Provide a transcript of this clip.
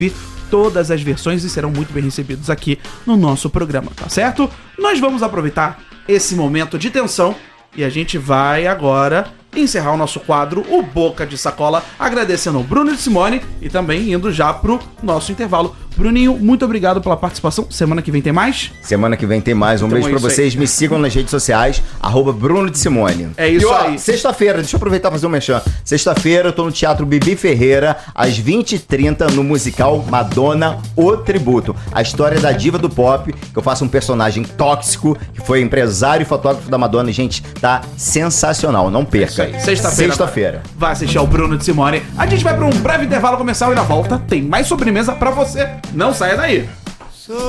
todas as versões e serão muito bem recebidos aqui no nosso programa, tá certo? Nós vamos aproveitar esse momento de tensão e a gente vai agora encerrar o nosso quadro, o Boca de Sacola, agradecendo ao Bruno de Simone e também indo já pro nosso intervalo. Bruninho, muito obrigado pela participação. Semana que vem tem mais? Semana que vem tem mais. Um beijo pra vocês. Me sigam nas redes sociais, @Bruno de Simone. É isso aí. Sexta-feira, deixa eu aproveitar e fazer um merchan. Sexta-feira eu tô no Teatro Bibi Ferreira, às 20h30, no musical Madonna, O Tributo. A história da diva do pop, que eu faço um personagem tóxico, que foi empresário e fotógrafo da Madonna. E, gente, tá sensacional. Não perca. Sexta-feira. Vai assistir ao Bruno de Simone. A gente vai pra um breve intervalo comercial e na volta tem mais sobremesa pra você. Não saia daí.